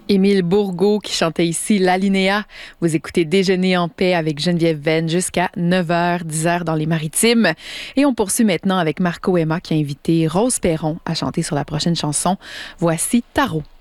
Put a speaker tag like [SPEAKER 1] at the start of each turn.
[SPEAKER 1] Émile Bourgault qui chantait ici l'Alinéa. Vous écoutez Déjeuner en paix avec Geneviève Venn jusqu'à 9h, 10h dans les Maritimes. Et on poursuit maintenant avec Marco Emma qui a invité Rose Perron à chanter sur la prochaine chanson. Voici Tarot.